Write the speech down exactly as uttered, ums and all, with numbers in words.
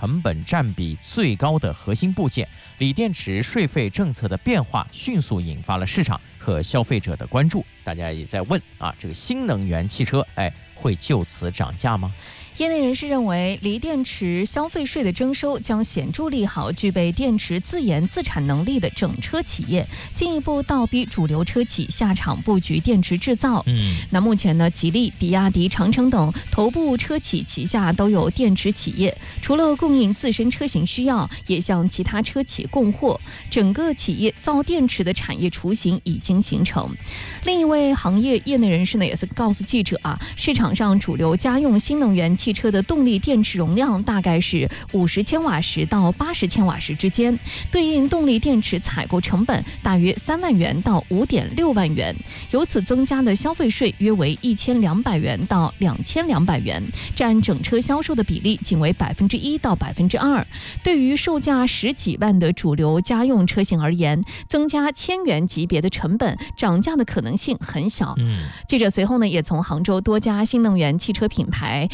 成本占比最高的核心部件，锂电池税费政策的变化迅速引发了市场和消费者的关注。大家也在问啊，这个新能源汽车，哎，会就此涨价吗？ 业内人士认为，锂电池消费税的征收将显著利好具备电池自研自产能力的整车企业，进一步倒逼主流车企下场布局电池制造。 嗯， 那目前呢，吉利、比亚迪、长城等头部车企旗下都有电池企业，除了供应自身车型需要，也向其他车企供货，整个企业造电池的产业雏形已经形成。另一位行业业内人士呢，也是告诉记者啊，市场上主流家用新能源汽车的动力电池容量大概是五十千瓦时到八十千瓦时之间，对应动力电池采购成本大约三万元到五点六万元，由此增加的消费税约为一千两百元到两千两百元，占整车销售的比例仅为百分之一到百分之二。对于售价十几万的主流家用车型而言，增加千元级别的成本，涨价的可能性很小。 嗯， 记者随后呢，也从杭州多家新能源汽车品牌